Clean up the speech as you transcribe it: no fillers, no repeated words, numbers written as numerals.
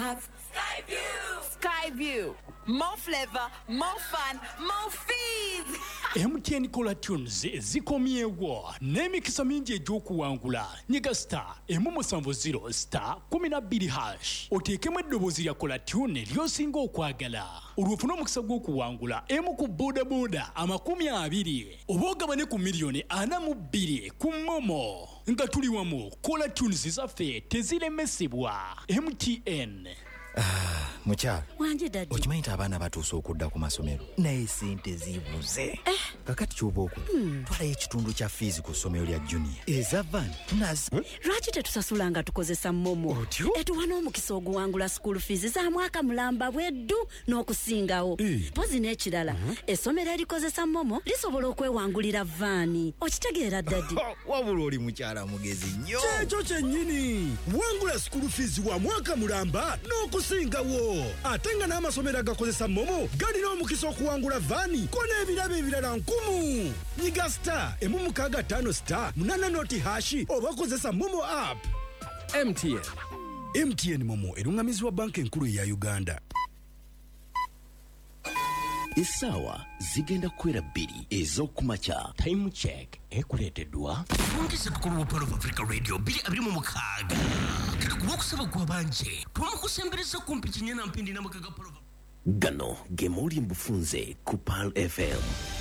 have Skyview. More flavor, more fun, more fees. MTN Cola Tunes zikomyewo n'emikisa mingi egy'okuwangula nyiga star emumu 70 star 12 oteekemu eddoboozi lya Cola Tune ly'osinga okwagala olwofuna omukisa gw'okuwangula emu ku bodaboda 20 oba ogabane ku miliyoni 42 ku momo nga tuli wamu. Cola Tunes zaffe teziremesebwa. MTN. Mukyala wanje dadi okimanyi nti abaana batuuse okudda ku masomero naye sente zibuze kakati ky'oba okola twalayo ekitundu kya fiizi ku ssomero lya junior eza van tunazi lwaki tetusasula nga tukozesa momo etuwa n'omukisa oguwangula school fees za mwaka mulamba bweddu n'okusingawo pozi n'ekirala essomero erikozesa momo lisobola okwewangulira vaani okitegeera dadi wabula oli mukyala mugezi nnyo kyekyo kyennyini wangula school fees wa mwaka mulamba n'okusingawo ate nga n'amasomero agakozesa momo galina omukisa okuwangula vaani ko n'ebirabo ebirala 1000. nyiga star emu 65 star 8 noti hashi oba kozesa momo app. MTN momo erungamizibwa banka enkulu ya Uganda. Essaawa zigenda kukwera 2 ez'okumakya. Time check ekuleeteddwa Ongeza tukulu Polo of Africa Radio 226 kakakuba okusaba kwa banje twamukusembereza kumpi kinyana mpindi na makaga Polo. Gano ge muli mbufunze ku Pal FM.